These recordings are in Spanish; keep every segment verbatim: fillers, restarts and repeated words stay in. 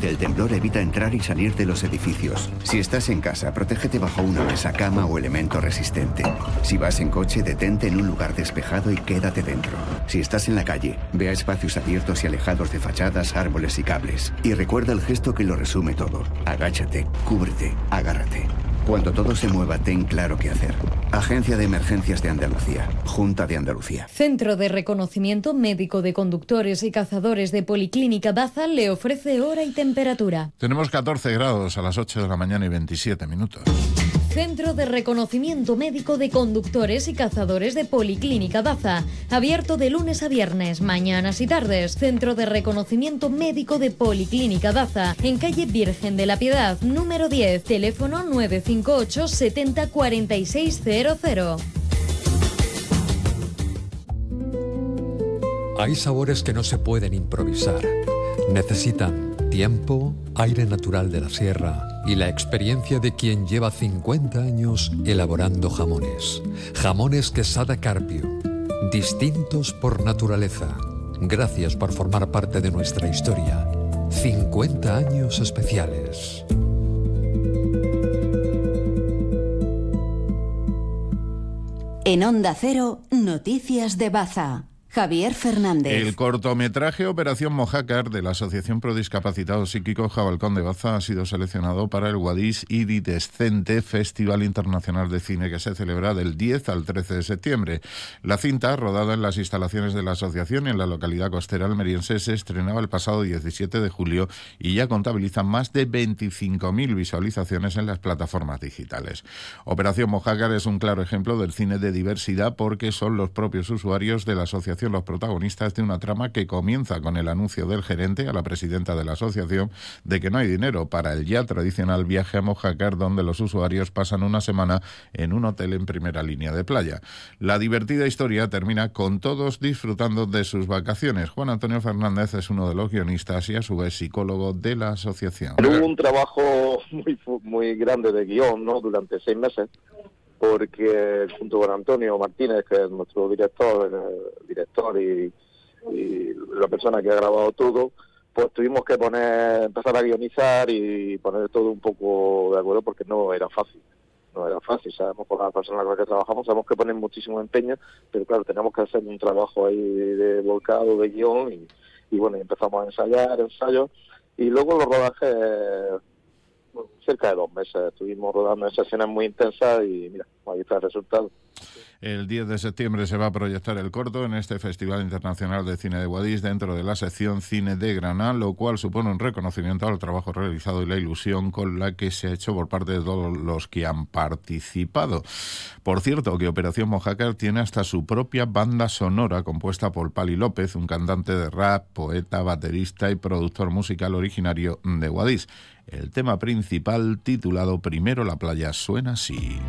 El temblor evita entrar y salir de los edificios. Si estás en casa, protégete bajo una mesa, cama o elemento resistente. Si vas en coche, detente en un lugar despejado y quédate dentro. Si estás en la calle, ve a espacios abiertos y alejados de fachadas, árboles y cables. Y recuerda el gesto que lo resume todo. Agáchate, cúbrete, agárrate. Cuando todo se mueva, ten claro qué hacer. Agencia de Emergencias de Andalucía. Junta de Andalucía. Centro de Reconocimiento Médico de Conductores y Cazadores de Policlínica Baza le ofrece hora y temperatura. Tenemos catorce grados a las ocho de la mañana y veintisiete minutos. Centro de Reconocimiento Médico de Conductores y Cazadores de Policlínica Baza. Abierto de lunes a viernes, mañanas y tardes. Centro de Reconocimiento Médico de Policlínica Baza. En calle Virgen de la Piedad, número diez. Teléfono nueve cinco ocho setenta cuarenta y seis cero cero. Hay sabores que no se pueden improvisar. Necesitan tiempo, aire natural de la sierra y la experiencia de quien lleva cincuenta años elaborando jamones. Jamones Quesada Carpio, distintos por naturaleza. Gracias por formar parte de nuestra historia. cincuenta años especiales. En Onda Cero, Noticias de Baza. Javier Fernández. El cortometraje Operación Mojácar de la Asociación Pro Discapacitados Psíquicos Jabalcón de Baza ha sido seleccionado para el Guadix Iridescente Festival Internacional de Cine que se celebra del diez al trece de septiembre. La cinta, rodada en las instalaciones de la asociación en la localidad costera almeriense, se estrenaba el pasado diecisiete de julio y ya contabiliza más de veinticinco mil visualizaciones en las plataformas digitales. Operación Mojácar es un claro ejemplo del cine de diversidad porque son los propios usuarios de la asociación los protagonistas de una trama que comienza con el anuncio del gerente a la presidenta de la asociación de que no hay dinero para el ya tradicional viaje a Mojácar, donde los usuarios pasan una semana en un hotel en primera línea de playa. La divertida historia termina con todos disfrutando de sus vacaciones. Juan Antonio Fernández es uno de los guionistas y a su vez psicólogo de la asociación. Hubo un trabajo muy, muy grande de guión, ¿no?, durante seis meses. Porque junto con Antonio Martínez, que es nuestro director, el director y, y la persona que ha grabado todo, pues tuvimos que poner, empezar a guionizar y poner todo un poco de acuerdo porque no era fácil. No era fácil, sabemos por la persona con la que trabajamos, sabemos que ponen muchísimo empeño, pero claro, tenemos que hacer un trabajo ahí de volcado, de guión, y, y bueno, empezamos a ensayar, ensayos, y luego los rodajes, bueno, cerca de dos meses, estuvimos rodando en sesiones muy intensas y mira, ahí está el resultado. El diez de septiembre se va a proyectar el corto en este Festival Internacional de Cine de Guadix dentro de la sección Cine de Granada, lo cual supone un reconocimiento al trabajo realizado y la ilusión con la que se ha hecho por parte de todos los que han participado. Por cierto, que Operación Mojácar tiene hasta su propia banda sonora compuesta por Pali López, un cantante de rap, poeta, baterista y productor musical originario de Guadix. El tema principal, titulado Primero la playa, suena así.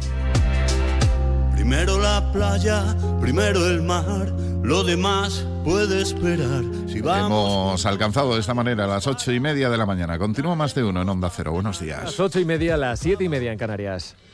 Primero la playa, primero el mar, lo demás puede esperar. Si vamos... Hemos alcanzado de esta manera las ocho y media de la mañana. Continúa Más de Uno en Onda Cero. Buenos días. Las ocho y media, las siete y media en Canarias.